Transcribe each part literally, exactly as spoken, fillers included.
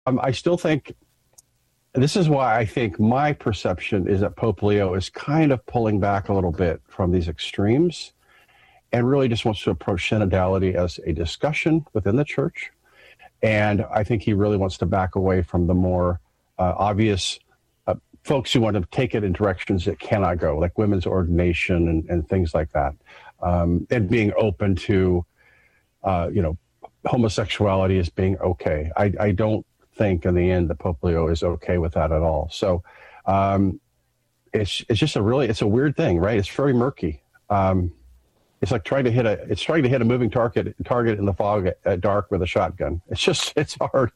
Um, I still think this is why I think my perception is that Pope Leo is kind of pulling back a little bit from these extremes and really just wants to approach synodality as a discussion within the church. And I think he really wants to back away from the more uh, obvious uh, folks who want to take it in directions it cannot go, like women's ordination and, and things like that, um, and being open to, uh, you know, homosexuality as being okay. I, I don't think in the end that Pope Leo is okay with that at all. So um, it's it's just a really, it's a weird thing, right? It's very murky. Um, it's like trying to hit a, it's trying to hit a moving target target in the fog at, at dark with a shotgun. It's just, it's hard.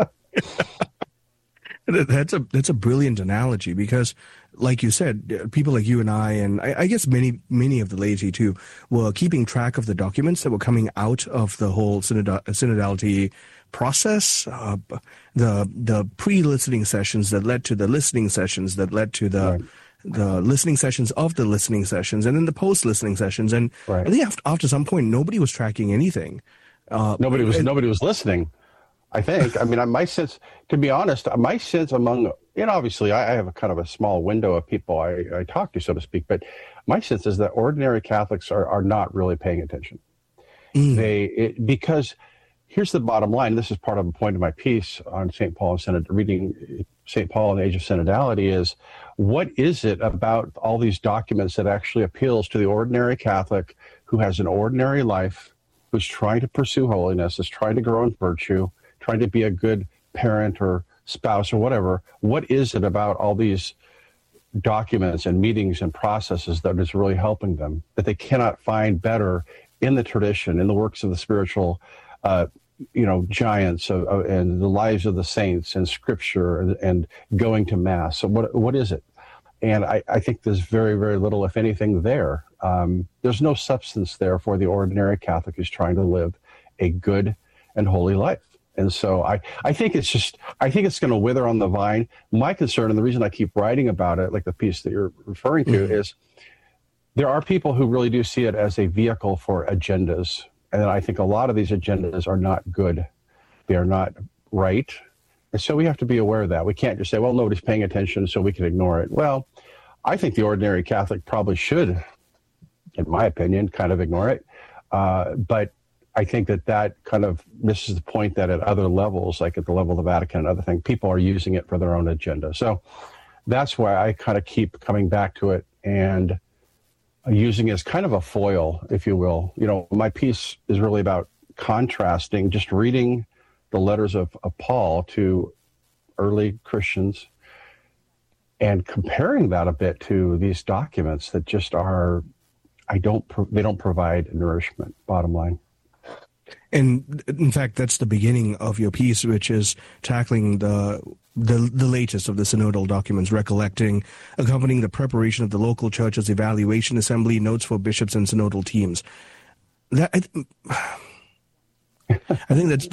That's a that's a brilliant analogy because, like you said, people like you and I, and I, I guess many many of the laity too, were keeping track of the documents that were coming out of the whole synod- synodality process, uh, the the pre-listening sessions that led to the listening sessions that led to the. Right. the listening sessions of the listening sessions, and then the post-listening sessions. And right. I think after, after some point, nobody was tracking anything. Uh, nobody was and, nobody was listening, I think. I mean, my sense, to be honest, my sense among, and obviously I have a kind of a small window of people I, I talk to, so to speak, but my sense is that ordinary Catholics are, are not really paying attention. Mm. They it, because here's the bottom line. This is part of a point of my piece on Saint Paul and Synod, reading Saint Paul in the Age of Synodality is, what is it about all these documents that actually appeals to the ordinary Catholic who has an ordinary life, who's trying to pursue holiness, is trying to grow in virtue, trying to be a good parent or spouse or whatever? What is it about all these documents and meetings and processes that is really helping them, that they cannot find better in the tradition, in the works of the spiritual uh, you know, giants of, of, and the lives of the saints and scripture and, and going to mass? So what what is it? And I, I think there's very, very little, if anything, there. Um, there's no substance there for the ordinary Catholic who's trying to live a good and holy life. And so I, I think it's just, I think it's going to wither on the vine. My concern, and the reason I keep writing about it, like the piece that you're referring to, mm-hmm. is there are people who really do see it as a vehicle for agendas. And I think a lot of these agendas are not good. They are not right. And so we have to be aware of that. We can't just say, well, nobody's paying attention, so we can ignore it. Well, I think the ordinary Catholic probably should, in my opinion, kind of ignore it. Uh, but I think that that kind of misses the point that at other levels, like at the level of the Vatican and other things, people are using it for their own agenda. So that's why I kind of keep coming back to it and using it as kind of a foil, if you will. You know, my piece is really about contrasting, just reading the letters of, of Paul to early Christians and comparing that a bit to these documents that just are, I don't, they don't provide nourishment, bottom line. And in fact, that's the beginning of your piece, which is tackling the the, the latest of the synodal documents, recollecting, accompanying the preparation of the local church's evaluation assembly, notes for bishops and synodal teams. That I, th- I think that's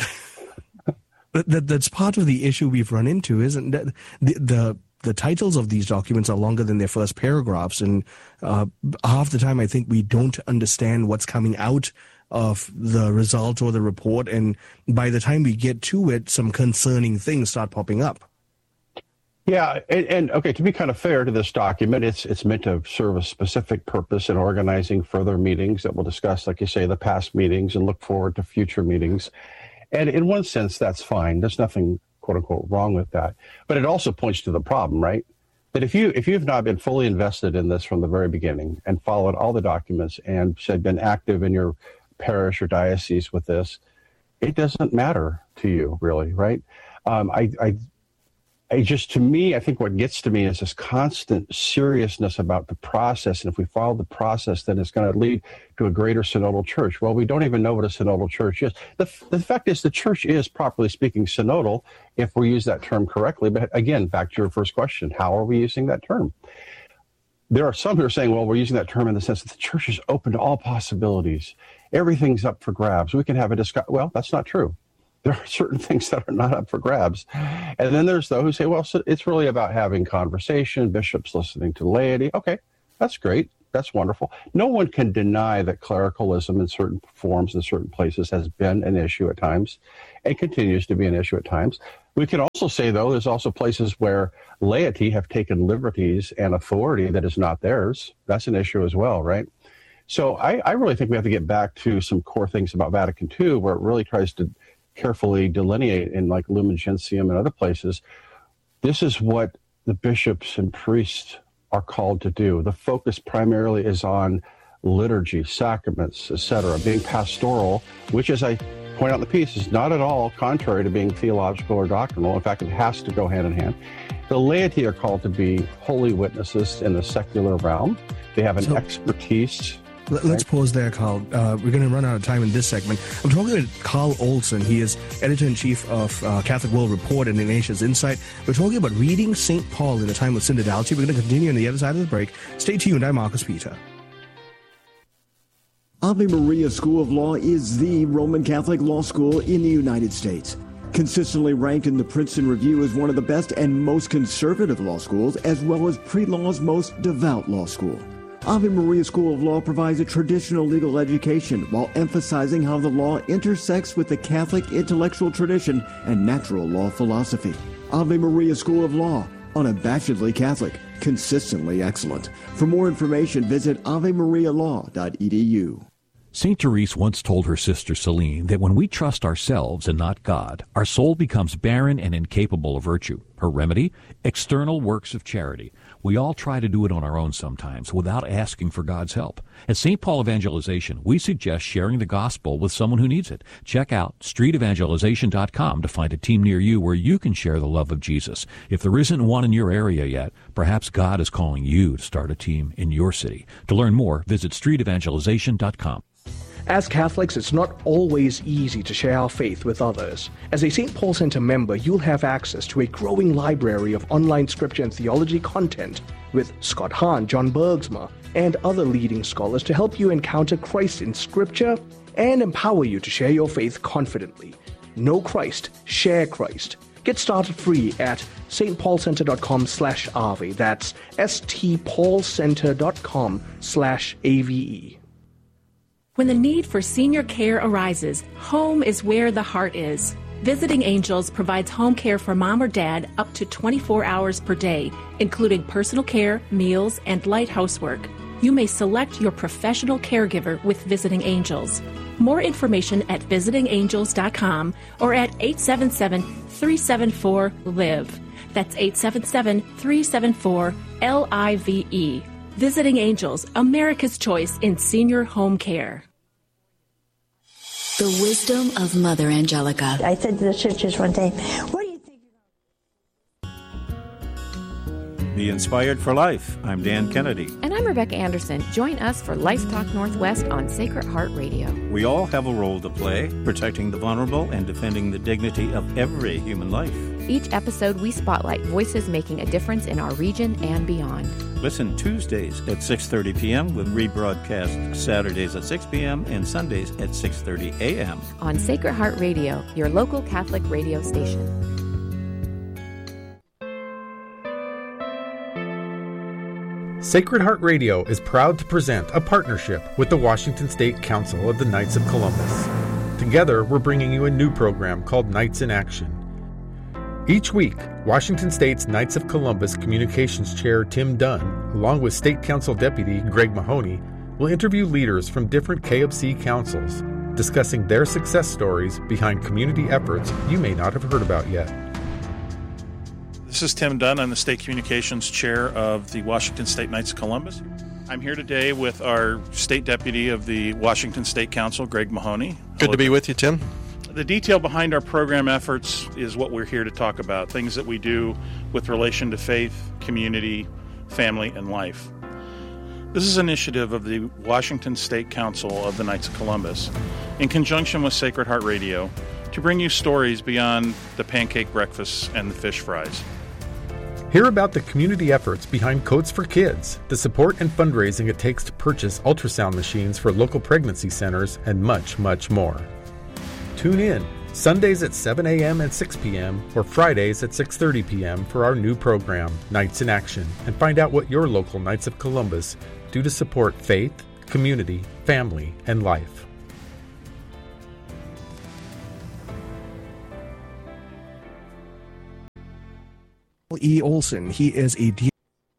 that that's part of the issue we've run into, isn't that the the the titles of these documents are longer than their first paragraphs, and uh, half the time I think we don't understand what's coming out of the result or the report, and by the time we get to it, some concerning things start popping up. Yeah, and, and okay, to be kind of fair to this document, it's it's meant to serve a specific purpose in organizing further meetings that we'll discuss, like you say, the past meetings and look forward to future meetings. And in one sense, that's fine. There's nothing, quote unquote, wrong with that. But it also points to the problem, right? That if you if you've not been fully invested in this from the very beginning and followed all the documents and said been active in your parish or diocese with this, it doesn't matter to you, really, right? Um, I, I, I just, to me, I think what gets to me is this constant seriousness about the process. And if we follow the process, then it's going to lead to a greater synodal church. Well, we don't even know what a synodal church is. The, the fact is the church is, properly speaking, synodal if we use that term correctly. But again, back to your first question, how are we using that term? There are some who are saying, well, we're using that term in the sense that the church is open to all possibilities. Everything's up for grabs. We can have a discussion. Well, that's not true. There are certain things that are not up for grabs. And then there's those who say, well, so it's really about having conversation, bishops listening to laity. Okay, that's great. That's wonderful. No one can deny that clericalism in certain forms in certain places has been an issue at times and continues to be an issue at times. We can also say, though, there's also places where laity have taken liberties and authority that is not theirs. That's an issue as well, right? So I, I really think we have to get back to some core things about Vatican Two, where it really tries to carefully delineate in like Lumen Gentium and other places. This is what the bishops and priests are called to do. The focus primarily is on liturgy, sacraments, et cetera, being pastoral, which, as I point out in the piece, is not at all contrary to being theological or doctrinal. In fact, it has to go hand in hand. The laity are called to be holy witnesses in the secular realm. They have an so, expertise. Let's right? pause there, Carl. Uh, we're going to run out of time in this segment. I'm talking with Carl Olson. He is editor-in-chief of uh, Catholic World Report and Ignatius Insight. We're talking about reading Saint Paul in a time of synodality. We're going to continue on the other side of the break. Stay tuned. I'm Marcus Peter. Ave Maria School of Law is the Roman Catholic law school in the United States. Consistently ranked in the Princeton Review as one of the best and most conservative law schools, as well as pre-law's most devout law school. Ave Maria School of Law provides a traditional legal education while emphasizing how the law intersects with the Catholic intellectual tradition and natural law philosophy. Ave Maria School of Law, unabashedly Catholic, consistently excellent. For more information, visit ave maria law dot e d u. Saint Therese once told her sister Celine that when we trust ourselves and not God, our soul becomes barren and incapable of virtue. Her remedy? External works of charity. We all try to do it on our own sometimes without asking for God's help. At Saint Paul Evangelization, we suggest sharing the gospel with someone who needs it. Check out street evangelization dot com to find a team near you where you can share the love of Jesus. If there isn't one in your area yet, perhaps God is calling you to start a team in your city. To learn more, visit street evangelization dot com. As Catholics, it's not always easy to share our faith with others. As a Saint Paul Center member, you'll have access to a growing library of online scripture and theology content with Scott Hahn, John Bergsma, and other leading scholars to help you encounter Christ in scripture and empower you to share your faith confidently. Know Christ, share Christ. Get started free at stpaulcenter.com slash Ave. That's stpaulcenter.com slash A-V-E. When the need for senior care arises, home is where the heart is. Visiting Angels provides home care for mom or dad up to twenty-four hours per day, including personal care, meals, and light housework. You may select your professional caregiver with Visiting Angels. More information at visiting angels dot com or at eight seven seven, three seven four, L I V E. That's eight seven seven, three seven four, L I V E. Visiting Angels, America's choice in senior home care. The wisdom of Mother Angelica. I said to the sisters one day, what do you think? Be inspired for life. I'm Dan Kennedy. And I'm Rebecca Anderson. Join us for Life Talk Northwest on Sacred Heart Radio. We all have a role to play, protecting the vulnerable and defending the dignity of every human life. Each episode, we spotlight voices making a difference in our region and beyond. Listen Tuesdays at six thirty p.m. with rebroadcast Saturdays at six p.m. and Sundays at six thirty a.m. on Sacred Heart Radio, your local Catholic radio station. Sacred Heart Radio is proud to present a partnership with the Washington State Council of the Knights of Columbus. Together, we're bringing you a new program called Knights in Action. Each week, Washington State's Knights of Columbus Communications Chair Tim Dunn, along with State Council Deputy Greg Mahoney, will interview leaders from different K of C councils, discussing their success stories behind community efforts you may not have heard about yet. This is Tim Dunn. I'm the State Communications Chair of the Washington State Knights of Columbus. I'm here today with our State Deputy of the Washington State Council, Greg Mahoney. Good Hello. to be with you, Tim. The detail behind our program efforts is what we're here to talk about, things that we do with relation to faith, community, family, and life. This is an initiative of the Washington State Council of the Knights of Columbus, in conjunction with Sacred Heart Radio, to bring you stories beyond the pancake breakfasts and the fish fries. Hear about the community efforts behind Coats for Kids, the support and fundraising it takes to purchase ultrasound machines for local pregnancy centers, and much, much more. Tune in Sundays at seven a.m. and six p.m. or Fridays at six thirty p.m. for our new program, Knights in Action, and find out what your local Knights of Columbus do to support faith, community, family, and life. E. Olson. He is a dear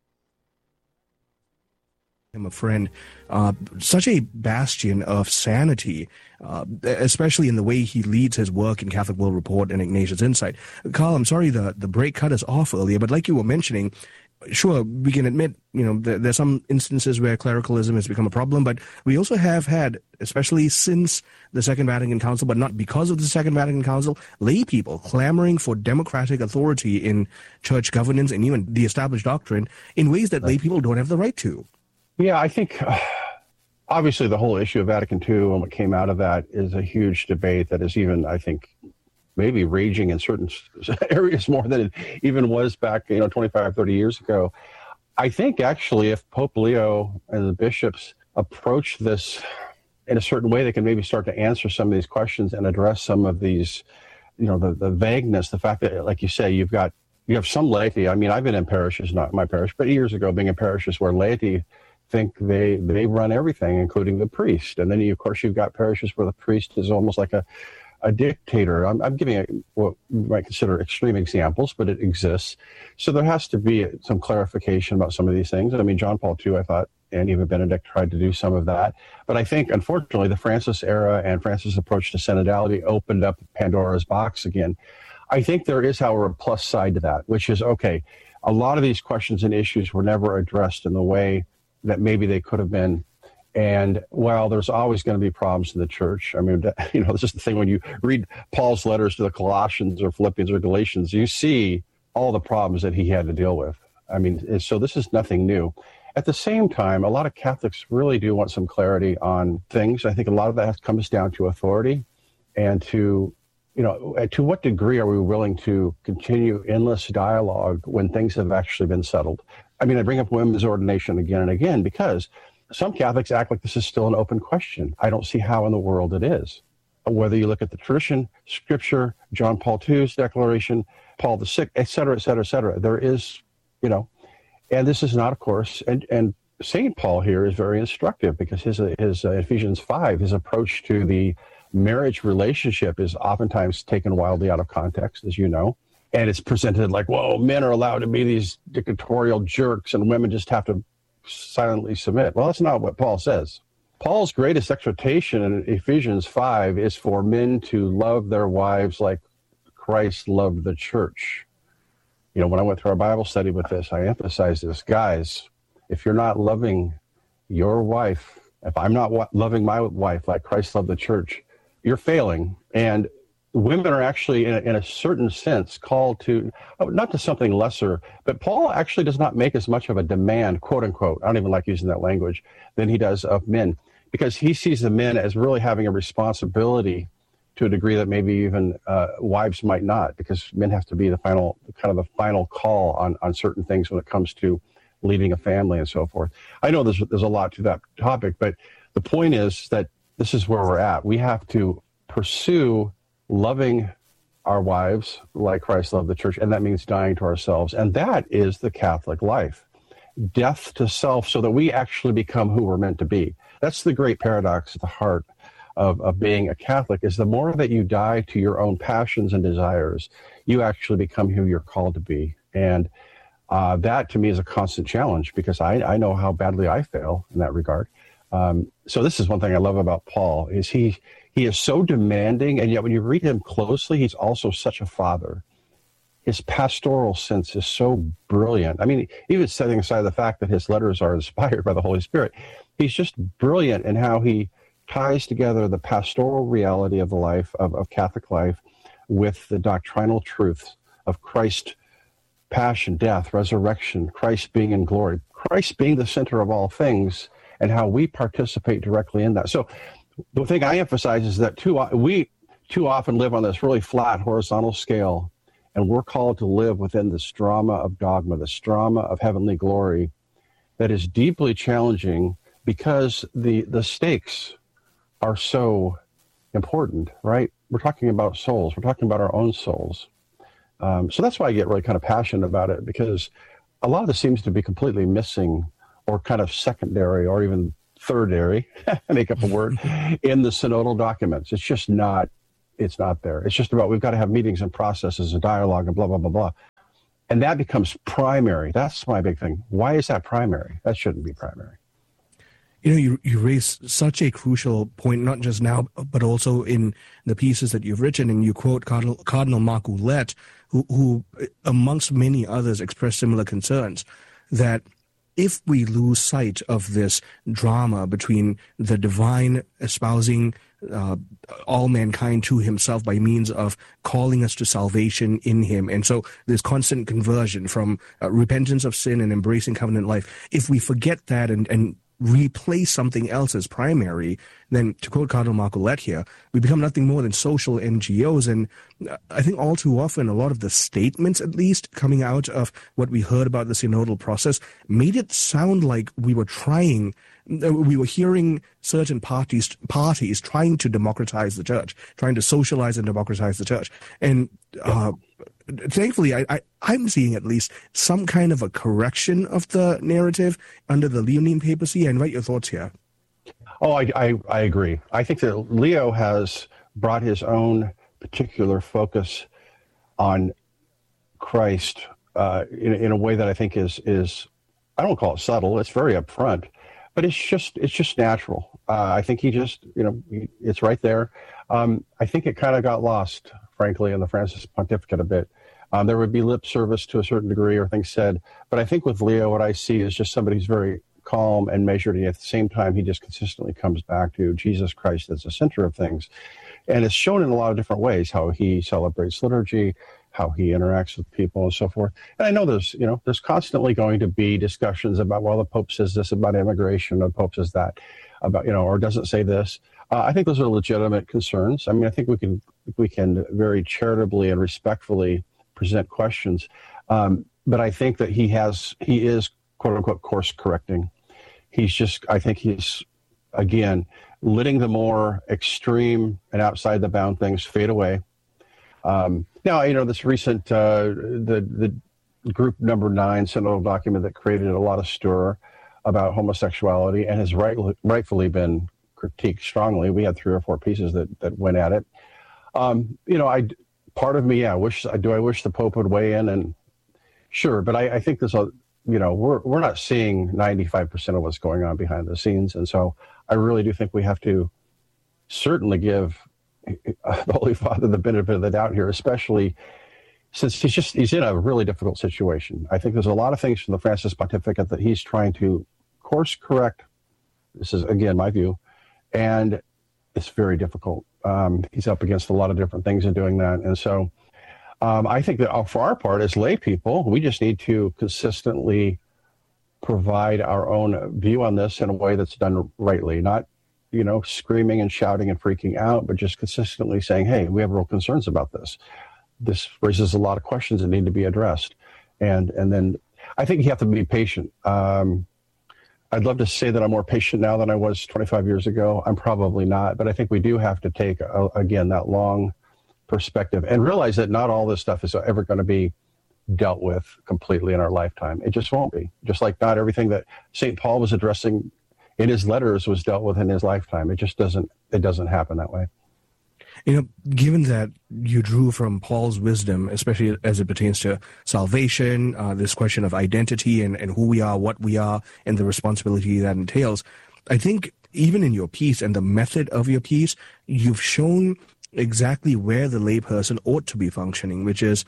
him a friend, uh, such a bastion of sanity, uh, especially in the way he leads his work in Catholic World Report and Ignatius Insight. Carl, I'm sorry the, the break cut us off earlier, but like you were mentioning, sure, we can admit, you know, there, there's some instances where clericalism has become a problem, but we also have had, especially since the Second Vatican Council, but not because of the Second Vatican Council, lay people clamoring for democratic authority in church governance and even the established doctrine in ways that lay people don't have the right to. Yeah, I think uh, obviously the whole issue of Vatican Two and what came out of that is a huge debate that is even, I think, maybe raging in certain areas more than it even was back, you know, twenty-five, thirty years ago. I think actually if Pope Leo and the bishops approach this in a certain way, they can maybe start to answer some of these questions and address some of these, you know, the, the vagueness, the fact that, like you say, you've got, you have some laity. I mean, I've been in parishes, not my parish, but years ago being in parishes where laity think they they run everything, including the priest. And then, you, of course, you've got parishes where the priest is almost like a, a dictator. I'm, I'm giving a, what you might consider extreme examples, but it exists. So there has to be some clarification about some of these things. I mean, John Paul the Second, I thought, and even Benedict tried to do some of that. But I think, unfortunately, the Francis era and Francis' approach to synodality opened up Pandora's box again. I think there is, however, a plus side to that, which is, okay, a lot of these questions and issues were never addressed in the way that maybe they could have been. And while there's always going to be problems in the church, I mean, you know, this is the thing when you read Paul's letters to the Colossians or Philippians or Galatians, you see all the problems that he had to deal with. I mean, so this is nothing new. At the same time, a lot of Catholics really do want some clarity on things. I think a lot of that comes down to authority and to, you know, to what degree are we willing to continue endless dialogue when things have actually been settled? I mean, I bring up women's ordination again and again because some Catholics act like this is still an open question. I don't see how in the world it is. Whether you look at the tradition, scripture, John Paul the Second's declaration, Paul the Sixth, et cetera, et cetera, et cetera. There is, you know, and this is not, of course, and, and Saint Paul here is very instructive because his, his uh, Ephesians five, his approach to the marriage relationship is oftentimes taken wildly out of context, as you know. And it's presented like, whoa, men are allowed to be these dictatorial jerks and women just have to silently submit. Well, that's not what Paul says. Paul's greatest exhortation in Ephesians five is for men to love their wives like Christ loved the church. You know, when I went through our Bible study with this, I emphasized this. Guys, if you're not loving your wife, if I'm not loving my wife like Christ loved the church, you're failing. And women are actually, in a, in a certain sense, called to, not to something lesser, but Paul actually does not make as much of a demand, quote unquote, I don't even like using that language, than he does of men, because he sees the men as really having a responsibility to a degree that maybe even uh, wives might not, because men have to be the final, kind of the final call on, on certain things when it comes to leading a family and so forth. I know there's, there's a lot to that topic, but the point is that this is where we're at. We have to pursue loving our wives like Christ loved the church, and that means dying to ourselves. And that is the Catholic life. Death to self so that we actually become who we're meant to be. That's the great paradox at the heart of, of being a Catholic, is the more that you die to your own passions and desires, you actually become who you're called to be. And uh, that, to me, is a constant challenge, because I, I know how badly I fail in that regard. Um, so this is one thing I love about Paul, is he he is so demanding, and yet when you read him closely, he's also such a father. His pastoral sense is so brilliant. I mean, even setting aside the fact that his letters are inspired by the Holy Spirit, he's just brilliant in how he ties together the pastoral reality of the life, of, of Catholic life, with the doctrinal truths of Christ's passion, death, resurrection, Christ being in glory, Christ being the center of all things, and how we participate directly in that. So the thing I emphasize is that too, we too often live on this really flat horizontal scale, and we're called to live within this drama of dogma, this drama of heavenly glory that is deeply challenging, because the, the stakes are so important, right? We're talking about souls. We're talking about our own souls. Um, so that's why I get really kind of passionate about it, because a lot of this seems to be completely missing, or kind of secondary, or even thirdary, make up a word, in the synodal documents. It's just not, it's not there. It's just about, we've got to have meetings and processes and dialogue and blah, blah, blah, blah. And that becomes primary. That's my big thing. Why is that primary? That shouldn't be primary. You know, you, you raise such a crucial point, not just now, but also in the pieces that you've written. And you quote Cardinal, Cardinal Mark Ouellette, who, who, amongst many others, expressed similar concerns that if we lose sight of this drama between the divine espousing uh, all mankind to himself by means of calling us to salvation in him, and so there's constant conversion from uh, repentance of sin and embracing covenant life, if we forget that and, and replace something else as primary, then, to quote Cardinal Mark Ouellette here, we become nothing more than social N G Os. And I think all too often, a lot of the statements, at least, coming out of what we heard about the synodal process made it sound like we were trying, we were hearing certain parties parties trying to democratize the church, trying to socialize and democratize the church. And uh, thankfully, I, I, I'm seeing at least some kind of a correction of the narrative under the Leonine papacy. I invite your thoughts here. Oh, I, I, I agree. I think that Leo has brought his own particular focus on Christ uh, in, in a way that I think is, is, I don't call it subtle, it's very upfront, but it's just, it's just natural. Uh, I think he just, you know, he, it's right there. Um, I think it kind of got lost, frankly, in the Francis pontificate a bit. Um, there would be lip service to a certain degree or things said, but I think with Leo, what I see is just somebody who's very calm and measured, and at the same time, he just consistently comes back to Jesus Christ as the center of things. And it's shown in a lot of different ways, how he celebrates liturgy, how he interacts with people and so forth. And I know there's, you know, there's constantly going to be discussions about, well, the Pope says this about immigration, or the Pope says that about, you know, or doesn't say this. Uh, I think those are legitimate concerns. I mean, I think we can, we can very charitably and respectfully present questions. Um, but I think that he has, he is, quote unquote, course correcting. He's just, I think he's, again, letting the more extreme and outside the bound things fade away. Um, now, you know, this recent, uh, the, the group number nine synodal document that created a lot of stir about homosexuality and has right, rightfully been critiqued strongly. We had three or four pieces that, that went at it. Um, you know, I, part of me, yeah, wish, do I wish the Pope would weigh in? And sure, but I, I think there's a, you know, we're we're not seeing ninety-five percent of what's going on behind the scenes. And so I really do think we have to certainly give the Holy Father the benefit of the doubt here, especially since he's just, he's in a really difficult situation. I think there's a lot of things from the Francis pontificate that he's trying to course correct. This is, again, my view. And it's very difficult. Um, he's up against a lot of different things in doing that. And so Um, I think that for our part, as lay people, we just need to consistently provide our own view on this in a way that's done rightly, not, you know, screaming and shouting and freaking out, but just consistently saying, hey, we have real concerns about this. This raises a lot of questions that need to be addressed. And and then I think you have to be patient. Um, I'd love to say that I'm more patient now than I was twenty-five years ago. I'm probably not, but I think we do have to take, a, again, that long perspective and realize that not all this stuff is ever going to be dealt with completely in our lifetime. It just won't be. Just like not everything that Saint Paul was addressing in his letters was dealt with in his lifetime. It just doesn't, it doesn't happen that way. You know, given that you drew from Paul's wisdom, especially as it pertains to salvation, uh, this question of identity and, and who we are, what we are, and the responsibility that entails, I think even in your piece and the method of your piece, you've shown exactly where the layperson ought to be functioning, which is,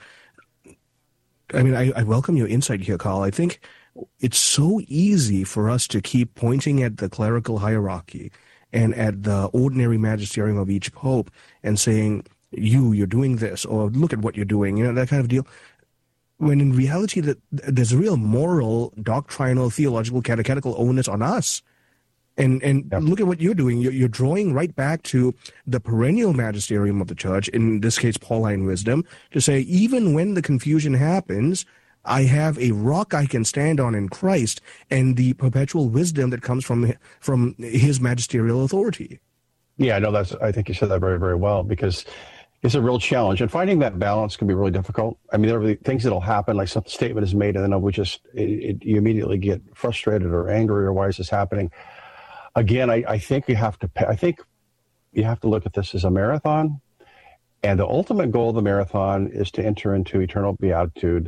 I mean, I, I welcome your insight here, Carl. I think it's so easy for us to keep pointing at the clerical hierarchy and at the ordinary magisterium of each pope and saying, you, you're doing this, or look at what you're doing, you know, that kind of deal. When in reality, that there's a real moral, doctrinal, theological, catechetical onus on us. And and yep. Look at what you're doing. You're, you're drawing right back to the perennial magisterium of the church, in this case, Pauline wisdom, to say, even when the confusion happens, I have a rock I can stand on in Christ and the perpetual wisdom that comes from from his magisterial authority. Yeah, no, that's, I think you said that very, very well, because it's a real challenge. And finding that balance can be really difficult. I mean, there are things that'll happen, like some statement is made, and then we just, it, it, you immediately get frustrated or angry, or why is this happening? Again, I, I think you have to. I think you have to look at this as a marathon, and the ultimate goal of the marathon is to enter into eternal beatitude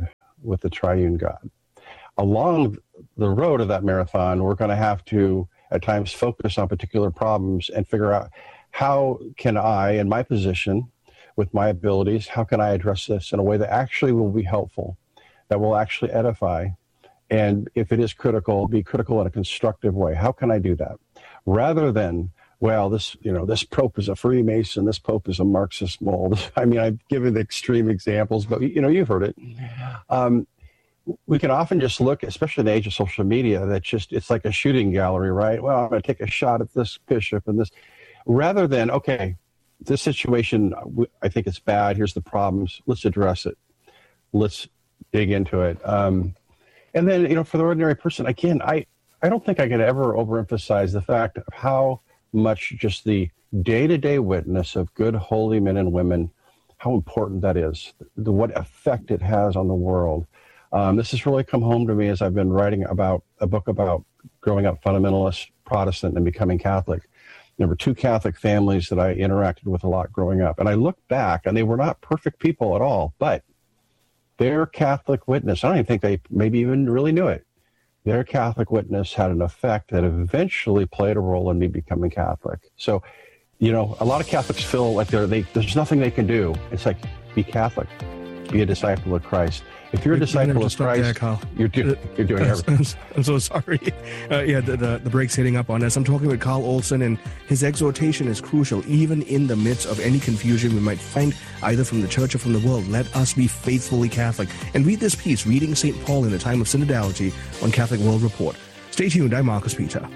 with the triune God. Along the road of that marathon, we're going to have to, at times, focus on particular problems and figure out how can I, in my position, with my abilities, how can I address this in a way that actually will be helpful, that will actually edify, and if it is critical, be critical in a constructive way. How can I do that? Rather than, well, this, you know, this Pope is a Freemason, this Pope is a Marxist mole. I mean, I've given extreme examples, but, you know, you've heard it. Um, we can often just look, especially in the age of social media, that just, it's like a shooting gallery, right? Well, I'm going to take a shot at this bishop and this, rather than, okay, this situation, I think it's bad. Here's the problems. Let's address it. Let's dig into it. Um, and then, you know, for the ordinary person, again, I, I don't think I could ever overemphasize the fact of how much just the day-to-day witness of good, holy men and women, how important that is, the, what effect it has on the world. Um, this has really come home to me as I've been writing about a book about growing up fundamentalist Protestant and becoming Catholic. There were two Catholic families that I interacted with a lot growing up. And I look back, and they were not perfect people at all, but their Catholic witness, I don't even think they maybe even really knew it. Their Catholic witness had an effect that eventually played a role in me becoming Catholic. So, you know, a lot of Catholics feel like they're, they, there's nothing they can do. It's like, be Catholic, be a disciple of Christ. If you're a disciple of Christ, there, Carl. You're, do, you're doing everything. I'm so sorry. Uh, yeah, the, the, the break's hitting up on us. I'm talking with Carl Olson, and his exhortation is crucial, even in the midst of any confusion we might find either from the church or from the world. Let us be faithfully Catholic. And read this piece, Reading Saint Paul in the Time of Synodality, on Catholic World Report. Stay tuned. I'm Marcus Peter.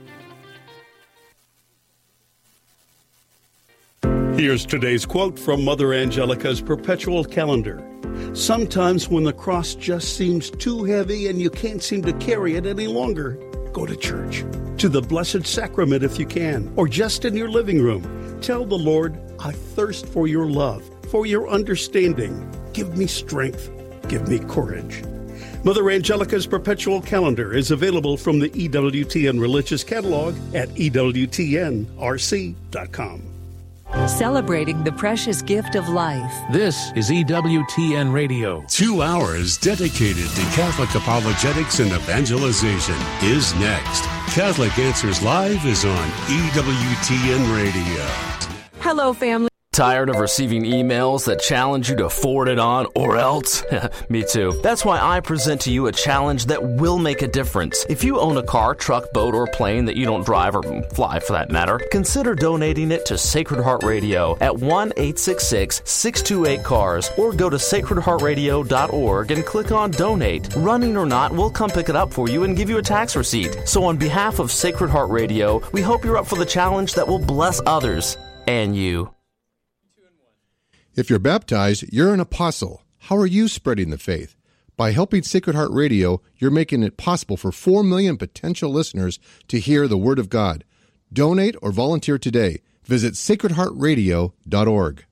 Here's today's quote from Mother Angelica's Perpetual Calendar. Sometimes when the cross just seems too heavy and you can't seem to carry it any longer, go to church, to the Blessed Sacrament if you can, or just in your living room. Tell the Lord, I thirst for your love, for your understanding. Give me strength. Give me courage. Mother Angelica's Perpetual Calendar is available from the E W T N Religious Catalog at E W T N R C dot com. Celebrating the precious gift of life. This is E W T N Radio. Two hours dedicated to Catholic apologetics and evangelization is next. Catholic Answers Live is on E W T N Radio. Hello, family. Tired of receiving emails that challenge you to forward it on or else? Me too. That's why I present to you a challenge that will make a difference. If you own a car, truck, boat, or plane that you don't drive or fly for that matter, consider donating it to Sacred Heart Radio at one eight six six, six two eight, C A R S or go to sacred heart radio dot org and click on Donate. Running or not, we'll come pick it up for you and give you a tax receipt. So on behalf of Sacred Heart Radio, we hope you're up for the challenge that will bless others and you. If you're baptized, you're an apostle. How are you spreading the faith? By helping Sacred Heart Radio, you're making it possible for four million potential listeners to hear the Word of God. Donate or volunteer today. Visit sacred heart radio dot org.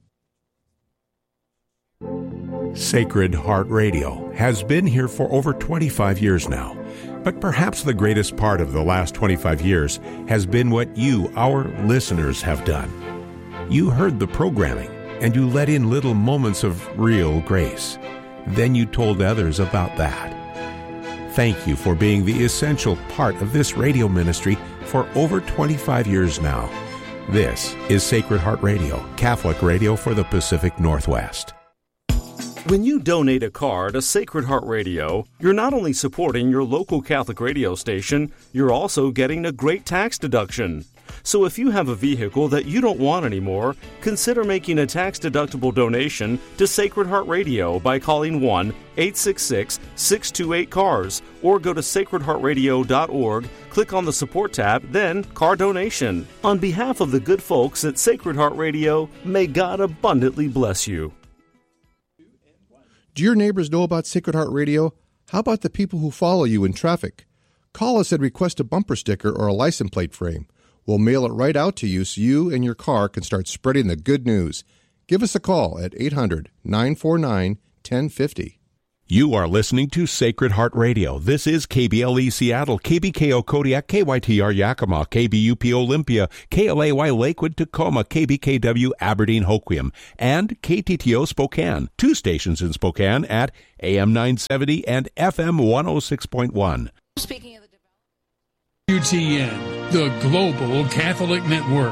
Sacred Heart Radio has been here for over twenty-five years now. But perhaps the greatest part of the last twenty-five years has been what you, our listeners, have done. You heard the programming, and you let in little moments of real grace. Then you told others about that. Thank you for being the essential part of this radio ministry for over twenty-five years now. This is Sacred Heart Radio, Catholic radio for the Pacific Northwest. When you donate a car to Sacred Heart Radio, you're not only supporting your local Catholic radio station, you're also getting a great tax deduction. So if you have a vehicle that you don't want anymore, consider making a tax-deductible donation to Sacred Heart Radio by calling one eight six six, six two eight, C A R S or go to sacred heart radio dot org, click on the Support tab, then Car Donation. On behalf of the good folks at Sacred Heart Radio, may God abundantly bless you. Do your neighbors know about Sacred Heart Radio? How about the people who follow you in traffic? Call us and request a bumper sticker or a license plate frame. We'll mail it right out to you so you and your car can start spreading the good news. Give us a call at eight hundred, nine four nine, one oh five oh. You are listening to Sacred Heart Radio. This is K B L E Seattle, K B K O Kodiak, K Y T R Yakima, K B U P Olympia, K L A Y Lakewood, Tacoma, K B K W Aberdeen, Hoquiam, and K T T O Spokane. Two stations in Spokane at A M nine seventy and F M one oh six point one. Speaking of the W T N, the Global Catholic Network.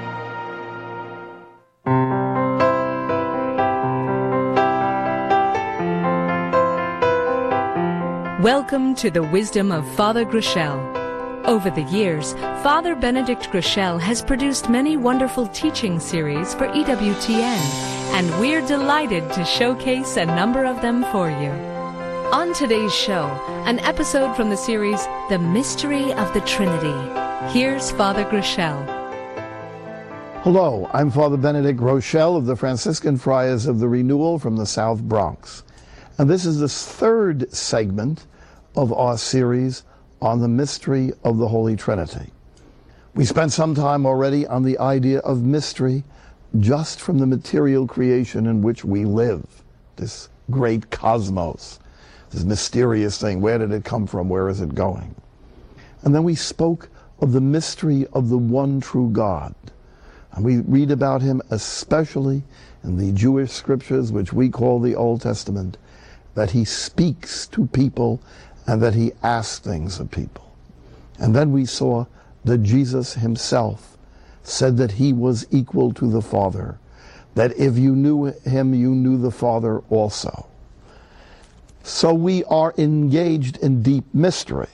Welcome to the wisdom of Father Groeschel. Over the years, Father Benedict Groeschel has produced many wonderful teaching series for E W T N, and we're delighted to showcase a number of them for you. On today's show, an episode from the series, The Mystery of the Trinity. Here's Father Groeschel. Hello, I'm Father Benedict Groeschel of the Franciscan Friars of the Renewal from the South Bronx. And this is the third segment of our series on the mystery of the Holy Trinity. We spent some time already on the idea of mystery just from the material creation in which we live, this great cosmos, this mysterious thing. Where did it come from? Where is it going? And then we spoke of the mystery of the one true God. And we read about him especially in the Jewish scriptures, which we call the Old Testament, that he speaks to people and that he asks things of people. And then we saw that Jesus himself said that he was equal to the Father, that if you knew him, you knew the Father also. So we are engaged in deep mystery.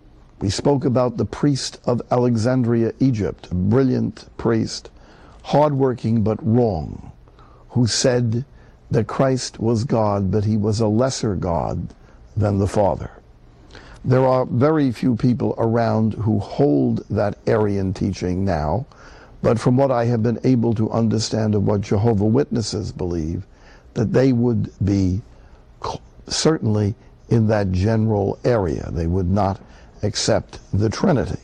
We spoke about the priest of Alexandria, Egypt, a brilliant priest, hardworking but wrong, who said that Christ was God, but he was a lesser God than the Father. There are very few people around who hold that Arian teaching now, but from what I have been able to understand of what Jehovah's Witnesses believe, that they would be certainly in that general area. They would not accept the Trinity.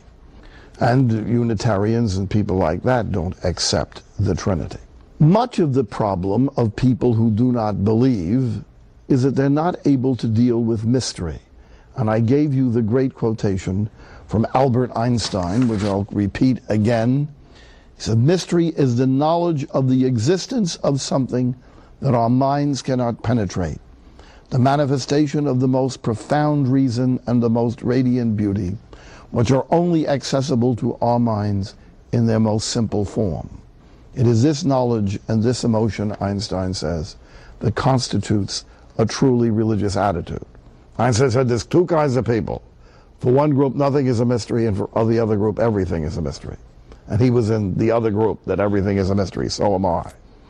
And Unitarians and people like that don't accept the Trinity. Much of the problem of people who do not believe is that they're not able to deal with mystery. And I gave you the great quotation from Albert Einstein, which I'll repeat again. He said, "Mystery is the knowledge of the existence of something that our minds cannot penetrate, the manifestation of the most profound reason and the most radiant beauty, which are only accessible to our minds in their most simple form. It is this knowledge and this emotion," Einstein says, "that constitutes a truly religious attitude." Einstein said there's two kinds of people. For one group, nothing is a mystery, and for the other group, everything is a mystery. And he was in the other group, that everything is a mystery. So am I.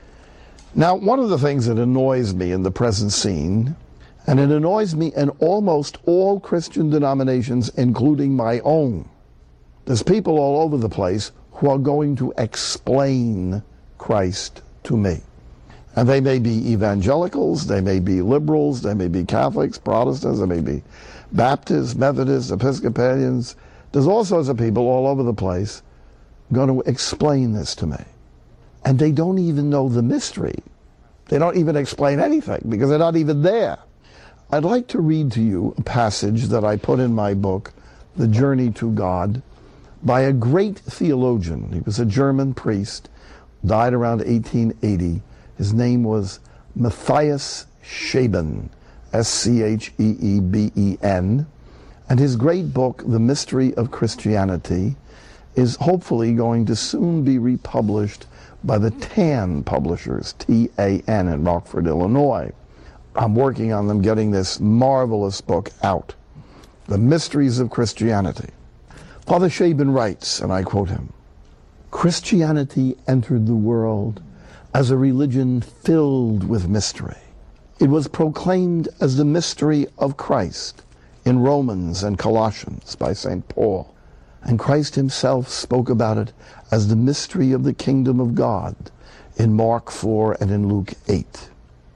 Now, one of the things that annoys me in the present scene, and it annoys me in almost all Christian denominations, including my own, there's people all over the place who are going to explain Christ to me. And they may be evangelicals, they may be liberals, they may be Catholics, Protestants, they may be Baptists, Methodists, Episcopalians. There's all sorts of people all over the place going to explain this to me. And they don't even know the mystery. They don't even explain anything because they're not even there. I'd like to read to you a passage that I put in my book, The Journey to God, by a great theologian. He was a German priest, died around eighteen eighty. His name was Matthias Scheben, S C H E E B E N. And his great book, The Mystery of Christianity, is hopefully going to soon be republished by the Tan Publishers, T A N, in Rockford, Illinois. I'm working on them getting this marvelous book out, The Mysteries of Christianity. Father Scheben writes, and I quote him, "Christianity entered the world as a religion filled with mystery. It was proclaimed as the mystery of Christ in Romans and Colossians by Saint Paul. And Christ himself spoke about it as the mystery of the kingdom of God in Mark four and in Luke eight.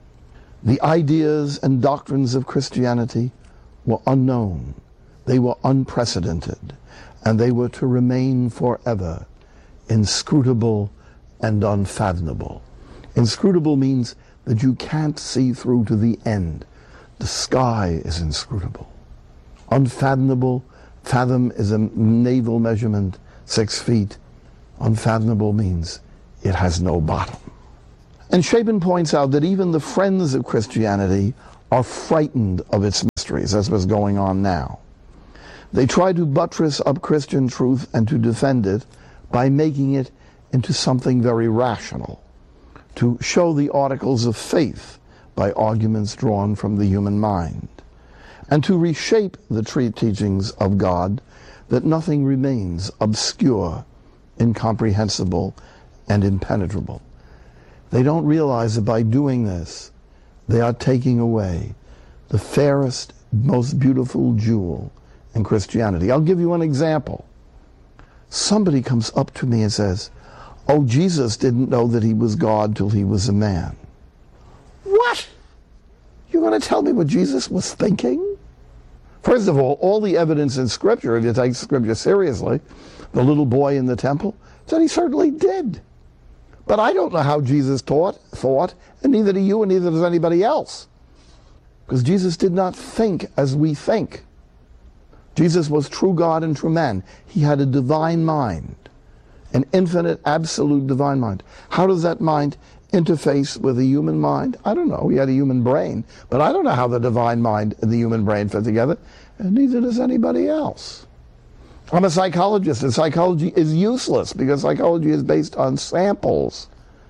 The ideas and doctrines of Christianity were unknown. They were unprecedented, and they were to remain forever inscrutable and unfathomable." Inscrutable means that you can't see through to the end, The sky is inscrutable. Unfathomable, fathom is a naval measurement, six feet. Unfathomable means it has no bottom. And Shaban points out that even the friends of Christianity are frightened of its mysteries. That's what's going on now. They try to buttress up Christian truth and to defend it by making it into something very rational, to show the articles of faith by arguments drawn from the human mind, and to reshape the true teachings of God that nothing remains obscure, incomprehensible, and impenetrable. They don't realize that by doing this, they are taking away the fairest, most beautiful jewel in Christianity. I'll give you an example. Somebody comes up to me and says, "Oh, Jesus didn't know that he was God till he was a man." What? You're going to tell me what Jesus was thinking? First of all, all the evidence in Scripture, if you take Scripture seriously, the little boy in the temple, said he certainly did. But I don't know how Jesus taught, thought, and neither do you and neither does anybody else. Because Jesus did not think as we think. Jesus was true God and true man. He had a divine mind, an infinite, absolute divine mind. How does that mind interface with the human mind? I don't know. He had a human brain, but I don't know how the divine mind and the human brain fit together, and neither does anybody else. I'm a psychologist, and psychology is useless because psychology is based on samples,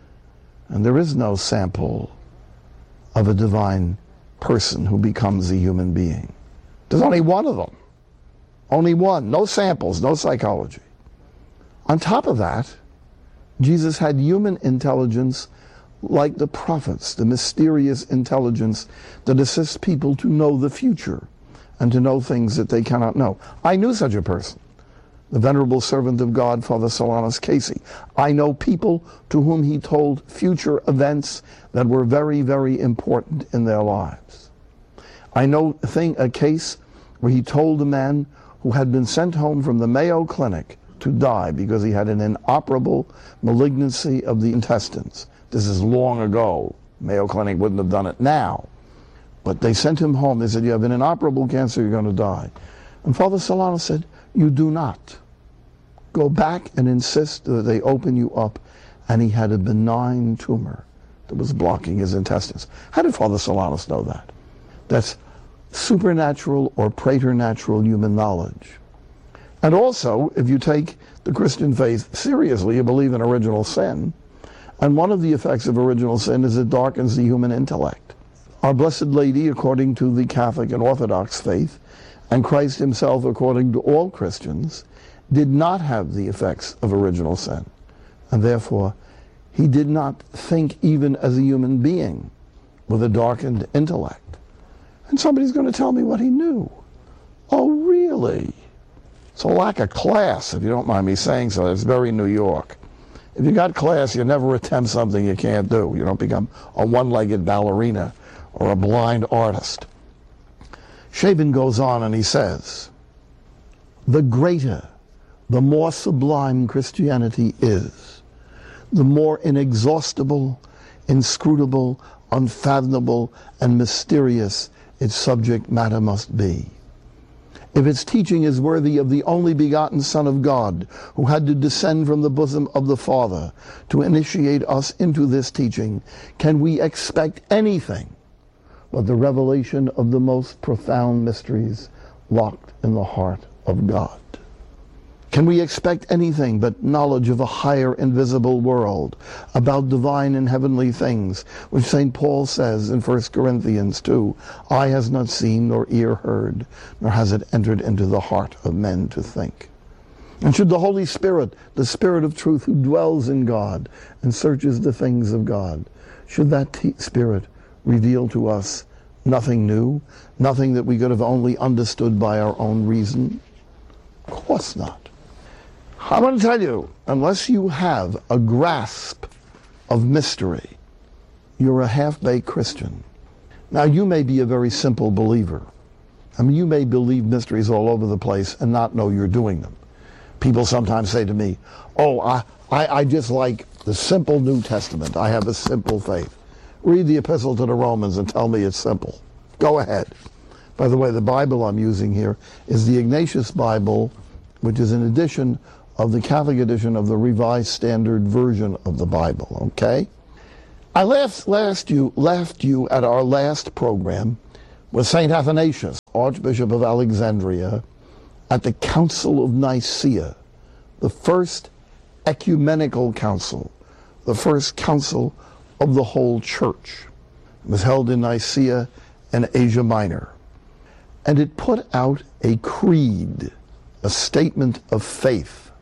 and there is no sample of a divine person who becomes a human being. There's only one of them. Only one. No samples, no psychology. On top of that, Jesus had human intelligence like the prophets, the mysterious intelligence that assists people to know the future and to know things that they cannot know. I knew such a person, the venerable servant of God, Father Solanus Casey. I know people to whom he told future events that were very, very important in their lives. I know a, thing, a case where he told a man who had been sent home from the Mayo Clinic to die because he had an inoperable malignancy of the intestines. This is long ago. Mayo Clinic wouldn't have done it now. But they sent him home. They said, "You have an inoperable cancer, you're going to die." And Father Solanus said, "You do not. Go back and insist that they open you up." And he had a benign tumor that was blocking his intestines. How did Father Solanus know that? That's supernatural or preternatural human knowledge. And also, if you take the Christian faith seriously, you believe in original sin. And one of the effects of original sin is it darkens the human intellect. Our Blessed Lady, according to the Catholic and Orthodox faith, and Christ himself, according to all Christians, did not have the effects of original sin. And therefore, he did not think even as a human being with a darkened intellect. And somebody's going to tell me what he knew. Oh, really? It's a lack of class, if you don't mind me saying so. It's very New York. If you got class, you never attempt something you can't do. You don't become a one-legged ballerina or a blind artist. Shaban goes on and he says, the greater, the more sublime Christianity is, the more inexhaustible, inscrutable, unfathomable, and mysterious its subject matter must be. If its teaching is worthy of the only begotten Son of God, who had to descend from the bosom of the Father to initiate us into this teaching, can we expect anything but the revelation of the most profound mysteries locked in the heart of God? Can we expect anything but knowledge of a higher invisible world, about divine and heavenly things, which Saint Paul says in First Corinthians two, eye has not seen nor ear heard, nor has it entered into the heart of men to think. And should the Holy Spirit, the Spirit of truth who dwells in God and searches the things of God, should that t- Spirit reveal to us nothing new, nothing that we could have only understood by our own reason? Of course not. I'm going to tell you, unless you have a grasp of mystery, you're a half-baked Christian. Now, you may be a very simple believer. I mean, you may believe mysteries all over the place and not know you're doing them. People sometimes say to me, oh, I, I, I just like the simple New Testament. I have a simple faith. Read the Epistle to the Romans and tell me it's simple. Go ahead. By the way, the Bible I'm using here is the Ignatius Bible, which is an edition of the Catholic edition of the Revised Standard Version of the Bible, okay? I last, last you, left you at our last program with Saint Athanasius, Archbishop of Alexandria, at the Council of Nicaea, the first ecumenical council, the first council of the whole church. It was held in Nicaea in Asia Minor. And it put out a creed, a statement of faith.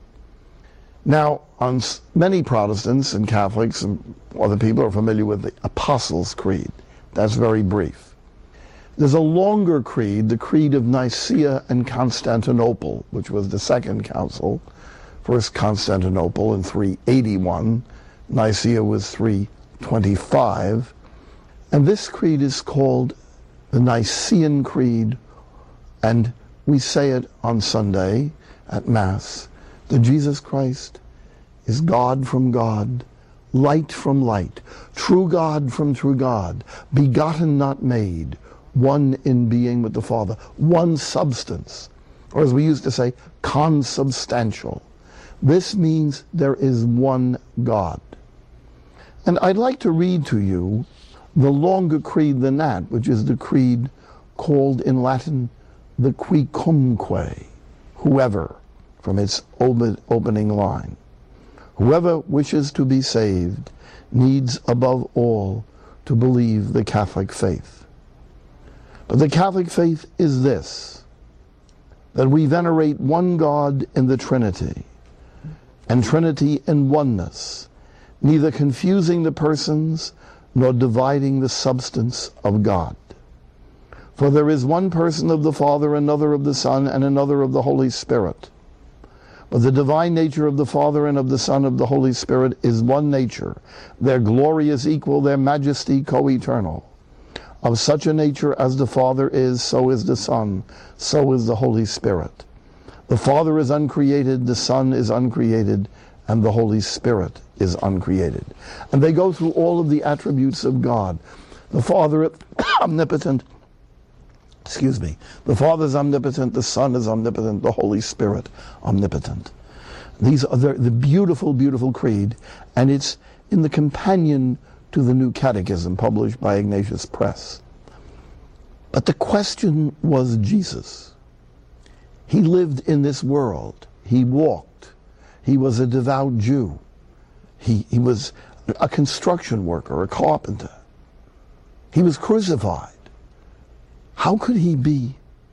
Now, on many Protestants and Catholics and other people are familiar with the Apostles' Creed. That's very brief. There's a longer creed, the Creed of Nicaea and Constantinople, which was the second council. First Constantinople in three eighty-one, Nicaea was three twenty-five. And this creed is called the Nicene Creed, and we say it on Sunday at Mass, that Jesus Christ is God from God, light from light, true God from true God, begotten not made, one in being with the Father, one substance, or as we used to say, consubstantial. This means there is one God. And I'd like to read to you the longer creed than that, which is the creed called in Latin the Quicumque, whoever, from its opening line. Whoever wishes to be saved needs above all to believe the Catholic faith. But the Catholic faith is this, that we venerate one God in the Trinity, and Trinity in oneness, neither confusing the persons nor dividing the substance of God. For there is one person of the Father, another of the Son, and another of the Holy Spirit. But the divine nature of the Father and of the Son of the Holy Spirit is one nature. Their glory is equal, their majesty co-eternal. Of such a nature as the Father is, so is the Son, so is the Holy Spirit. The Father is uncreated, the Son is uncreated, and the Holy Spirit is uncreated. And they go through all of the attributes of God. The Father is omnipotent, excuse me, the Father is omnipotent, the Son is omnipotent, the Holy Spirit omnipotent. These are the, the beautiful, beautiful creed, and it's in the companion to the New Catechism published by Ignatius Press. But the question was Jesus. He lived in this world. He walked. He was a devout Jew. He, he was a construction worker, a carpenter. He was crucified. How could he be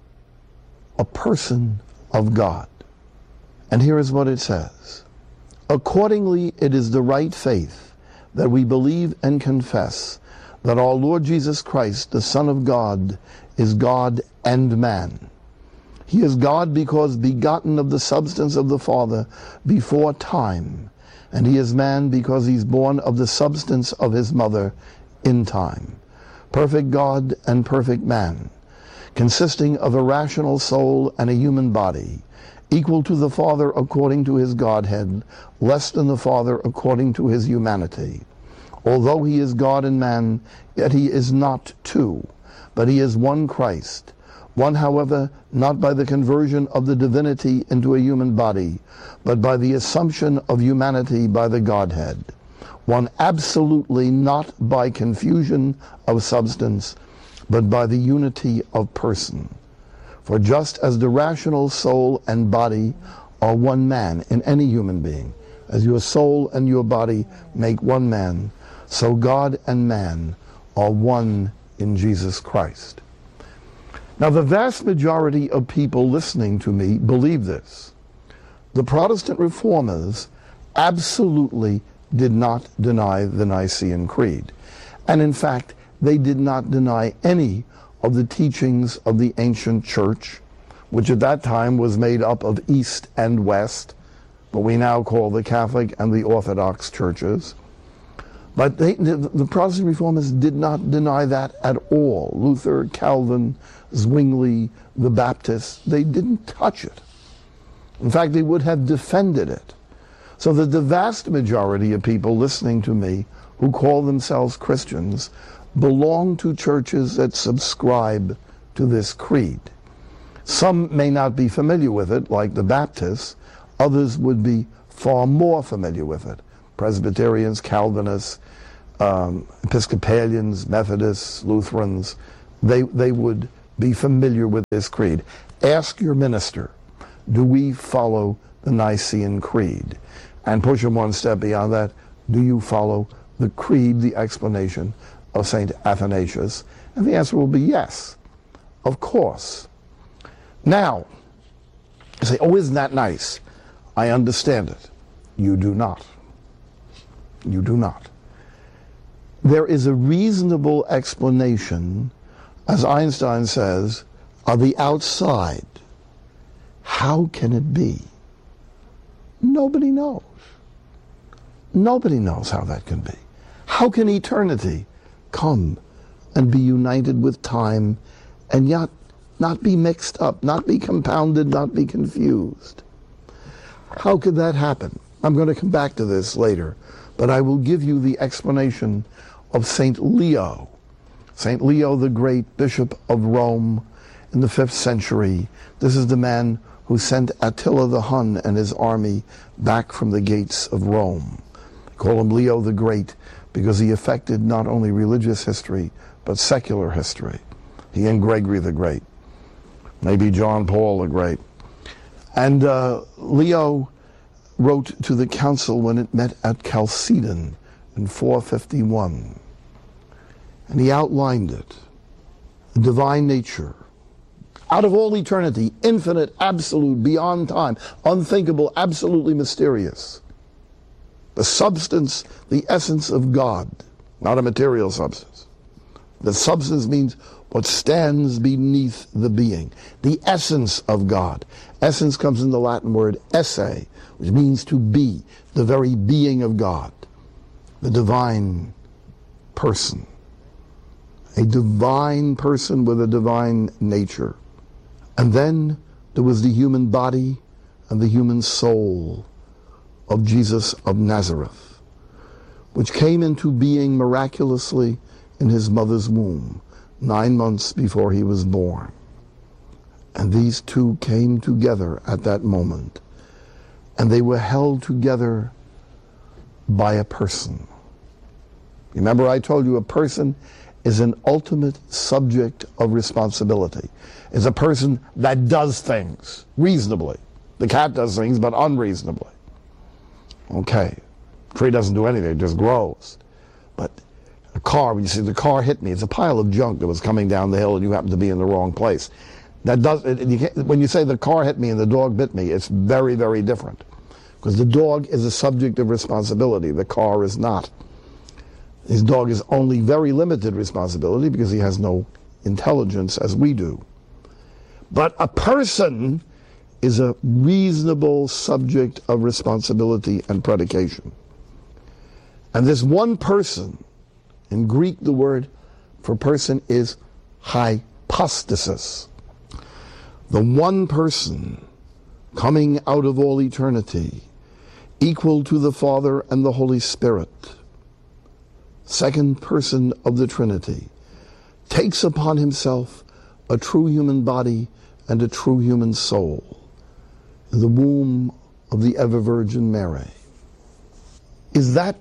a person of God? And here is what it says. Accordingly, it is the right faith that we believe and confess that our Lord Jesus Christ, the Son of God, is God and man. He is God because begotten of the substance of the Father before time, and he is man because he's born of the substance of his mother in time. Perfect God and perfect man, consisting of a rational soul and a human body, equal to the Father according to his Godhead, less than the Father according to his humanity. Although he is God and man, yet he is not two, but he is one Christ. One, however, not by the conversion of the divinity into a human body, but by the assumption of humanity by the Godhead. One absolutely not by confusion of substance, but by the unity of person. For just as the rational soul and body are one man in any human being, as your soul and your body make one man, so God and man are one in Jesus Christ. Now, the vast majority of people listening to me believe this. The Protestant reformers absolutely did not deny the Nicene Creed. And in fact, they did not deny any of the teachings of the ancient church, which at that time was made up of East and West, what we now call the Catholic and the Orthodox churches. But they, the, the Protestant reformers did not deny that at all. Luther, Calvin, Zwingli, the Baptists, they didn't touch it. In fact, they would have defended it. So that the vast majority of people listening to me who call themselves Christians belong to churches that subscribe to this creed. Some may not be familiar with it, like the Baptists. Others would be far more familiar with it. Presbyterians, Calvinists, um, Episcopalians, Methodists, Lutherans, they, they would be familiar with this creed. Ask your minister, do we follow the Nicene Creed? And push them one step beyond that, do you follow the creed, the explanation of Saint Athanasius? And the answer will be yes, of course. Now, you say, oh, isn't that nice? I understand it. You do not. You do not. There is a reasonable explanation, as Einstein says, of the outside. How can it be? Nobody knows. Nobody knows how that can be. How can eternity come and be united with time and yet not be mixed up, not be compounded, not be confused? How could that happen? I'm going to come back to this later, but I will give you the explanation of Saint Leo. Saint Leo, the great Bishop of Rome in the fifth century. This is the man who sent Attila the Hun and his army back from the gates of Rome. They call him Leo the Great because he affected not only religious history, but secular history. He and Gregory the Great, maybe John Paul the Great. And uh, Leo wrote to the council when it met at Chalcedon in four fifty-one. And he outlined it, the divine nature, out of all eternity, infinite, absolute, beyond time, unthinkable, absolutely mysterious. The substance, the essence of God, not a material substance. The substance means what stands beneath the being, the essence of God. Essence comes from the Latin word esse, which means to be, the very being of God, the divine person. A divine person with a divine nature. And then there was the human body and the human soul of Jesus of Nazareth, which came into being miraculously in his mother's womb, nine months before he was born. And these two came together at that moment, and they were held together by a person. Remember, I told you a person is an ultimate subject of responsibility. Is a person that does things reasonably. The cat does things, but unreasonably. Okay. Tree doesn't do anything, it just grows. But a car, when you see the car hit me, it's a pile of junk that was coming down the hill and you happen to be in the wrong place. That does, it, you can't, when you say the car hit me and the dog bit me, it's very, very different. Because the dog is a subject of responsibility, the car is not. His dog is only very limited responsibility because he has no intelligence as we do. But a person is a reasonable subject of responsibility and predication. And this one person, in Greek the word for person is hypostasis. The one person coming out of all eternity, equal to the Father and the Holy Spirit, second person of the Trinity, takes upon himself a true human body and a true human soul in the womb of the ever-Virgin Mary. Is that,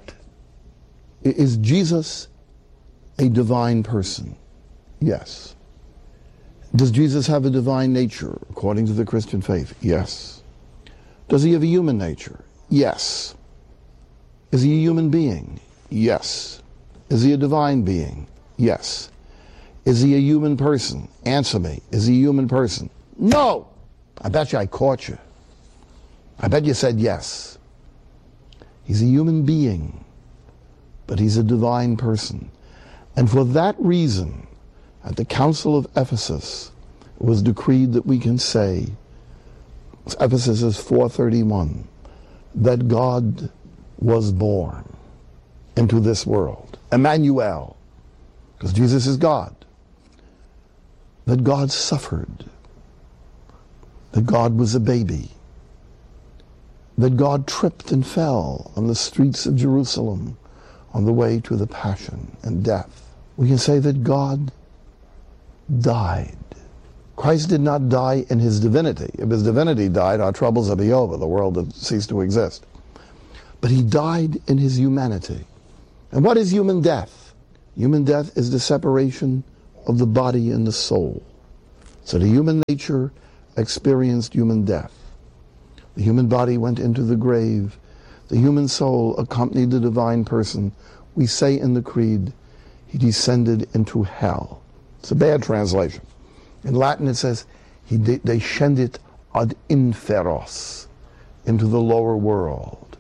is Jesus a divine person? Yes. Does Jesus have a divine nature according to the Christian faith? Yes. Does he have a human nature? Yes. Is he a human being? Yes. Is he a divine being? Yes. Is he a human person? Answer me. Is he a human person? No! I bet you I caught you. I bet you said yes. He's a human being, but he's a divine person. And for that reason, at the Council of Ephesus, it was decreed that we can say, Ephesus is four thirty-one, that God was born into this world. Emmanuel, because Jesus is God. That God suffered. That God was a baby. That God tripped and fell on the streets of Jerusalem on the way to the passion and death. we can say that God died. Christ did not die in his divinity. If his divinity died, our troubles would be over. The world would cease to exist. But he died in his humanity. And what is human death? Human death is the separation of the body and the soul. So the human nature experienced human death. The human body went into the grave. The human soul accompanied the divine person. We say in the creed, he descended into hell. It's a bad translation. In Latin it says, he descended ad inferos, into the lower world.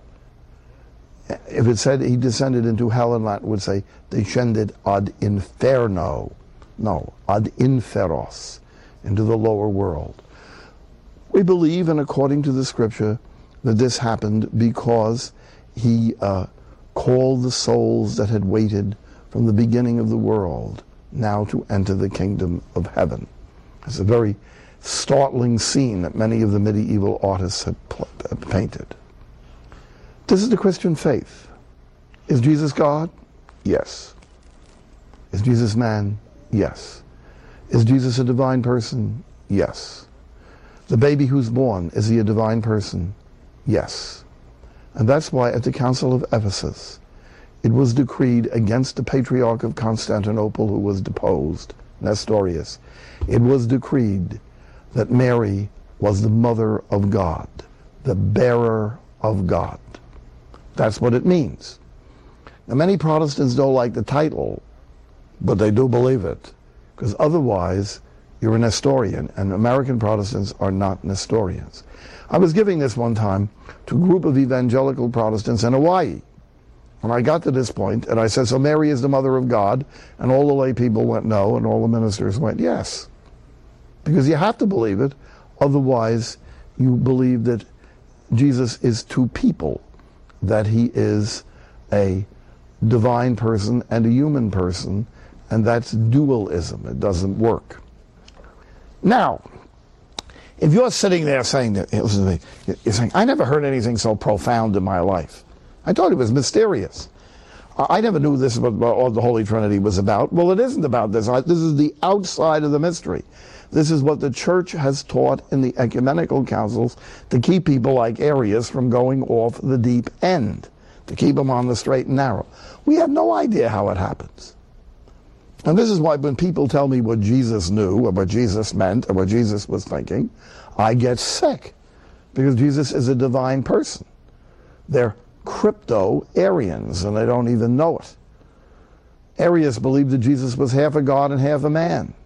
If it said he descended into hell in Latin, it would say, descended ad inferno. No, ad inferos, into the lower world. We believe, and according to the scripture, that this happened because he uh, called the souls that had waited from the beginning of the world now to enter the kingdom of heaven. It's a very startling scene that many of the medieval artists have painted. This is the Christian faith. Is Jesus God? Yes. Is Jesus man? Yes. Is Jesus a divine person? Yes. The baby who's born, is he a divine person? Yes. And that's why at the Council of Ephesus, it was decreed against the Patriarch of Constantinople who was deposed, Nestorius. It was decreed that Mary was the mother of God, the bearer of God. That's what it means. Now, many Protestants don't like the title, but they do believe it, because otherwise you're a Nestorian, and American Protestants are not Nestorians. I was giving this one time to a group of evangelical Protestants in Hawaii. When I got to this point, and I said, so Mary is the mother of God, and all the lay people went no, and all the ministers went yes. Because you have to believe it, otherwise you believe that Jesus is two people, that he is a divine person and a human person, and that's dualism. It doesn't work. Now, if you're sitting there saying that, listen to me, you're saying, I never heard anything so profound in my life. I thought it was mysterious. I never knew this was what the Holy Trinity was about. Well, it isn't about this. This is the outside of the mystery. This is what the church has taught in the ecumenical councils to keep people like Arius from going off the deep end, to keep them on the straight and narrow. We have no idea how it happens. And this is why when people tell me what Jesus knew, or what Jesus meant, or what Jesus was thinking, I get sick, because Jesus is a divine person. They're crypto-Arians, and they don't even know it. Arius believed that Jesus was half a god and half a man.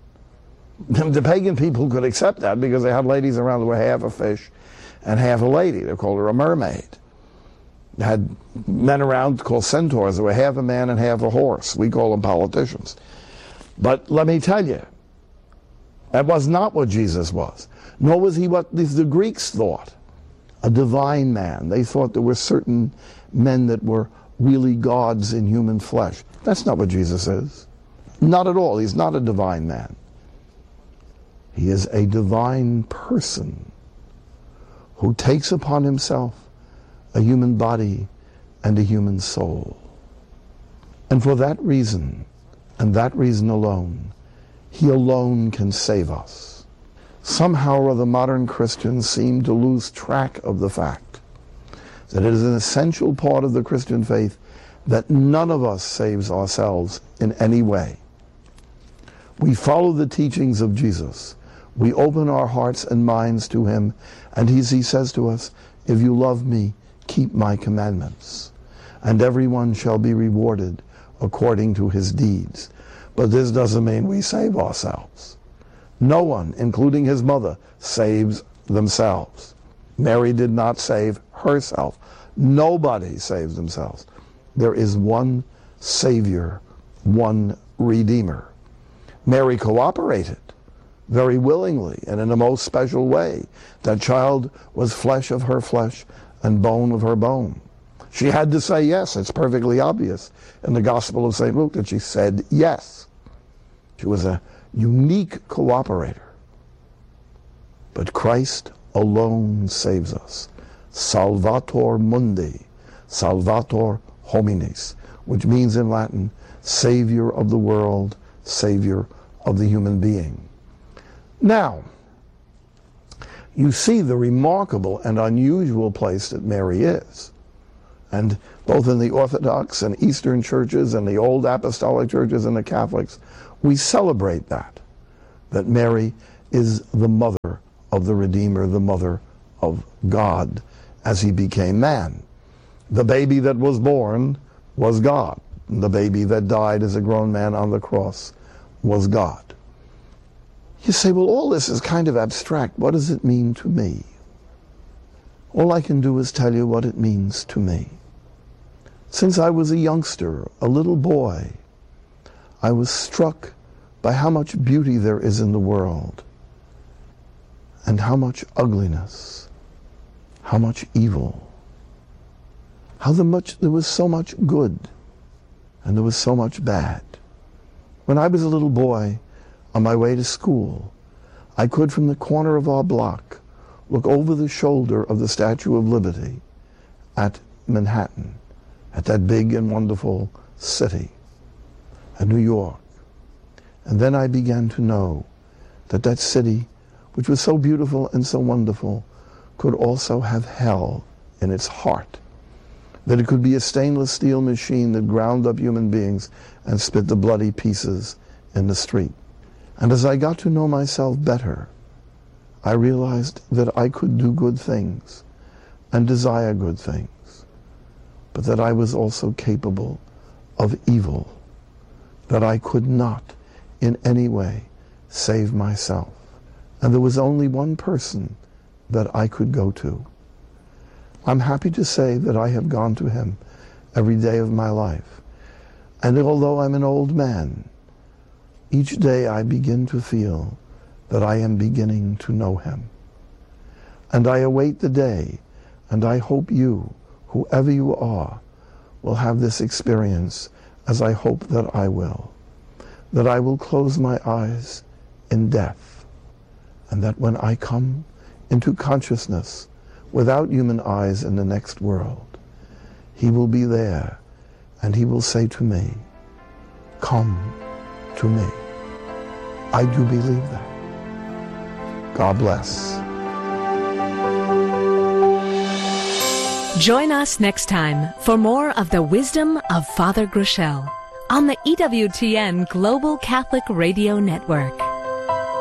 The pagan people could accept that because they had ladies around that were half a fish and half a lady. They called her a mermaid. They had men around called centaurs that were half a man and half a horse. We call them politicians. But let me tell you, that was not what Jesus was. Nor was he what the Greeks thought, a divine man. They thought there were certain men that were really gods in human flesh. That's not what Jesus is. Not at all. He's not a divine man. He is a divine person who takes upon himself a human body and a human soul. And for that reason, and that reason alone, he alone can save us. Somehow or other, modern Christians seem to lose track of the fact that it is an essential part of the Christian faith that none of us saves ourselves in any way. We follow the teachings of Jesus. We open our hearts and minds to him, and he, he says to us, if you love me, keep my commandments, and everyone shall be rewarded according to his deeds. But this doesn't mean we save ourselves. No one, including his mother, saves themselves. Mary did not save herself. Nobody saves themselves. There is one Savior, one Redeemer. Mary cooperated very willingly and in a most special way. That child was flesh of her flesh and bone of her bone. She had to say yes. It's perfectly obvious in the Gospel of Saint Luke that she said yes. She was a unique cooperator. But Christ alone saves us. Salvator mundi, salvator hominis. which means in Latin, Savior of the world, Savior of the human being. Now, you see the remarkable and unusual place that Mary is. And both in the Orthodox and Eastern churches and the old apostolic churches and the Catholics, we celebrate that, that Mary is the mother of the Redeemer, the mother of God as he became man. The baby that was born was God. The baby that died as a grown man on the cross was God. You say, well, all this is kind of abstract. What does it mean to me? All I can do is tell you what it means to me. Since I was a youngster, a little boy, I was struck by how much beauty there is in the world and how much ugliness, how much evil, how the much, there was so much good and there was so much bad. When I was a little boy, on my way to school, I could, from the corner of our block, look over the shoulder of the Statue of Liberty at Manhattan, at that big and wonderful city, at New York. And then I began to know that that city, which was so beautiful and so wonderful, could also have hell in its heart. That it could be a stainless steel machine that ground up human beings and spit the bloody pieces in the street. And as I got to know myself better, I realized that I could do good things and desire good things, but that I was also capable of evil, that I could not in any way save myself. And there was only one person that I could go to. I'm happy to say that I have gone to him every day of my life. And although I'm an old man, each day I begin to feel that I am beginning to know him. And I await the day, and I hope you, whoever you are, will have this experience as I hope that I will. That I will close my eyes in death, and that when I come into consciousness without human eyes in the next world, he will be there, and he will say to me, "Come to me." I do believe that. God bless. Join us next time for more of the wisdom of Father Groeschel on the E W T N Global Catholic Radio Network.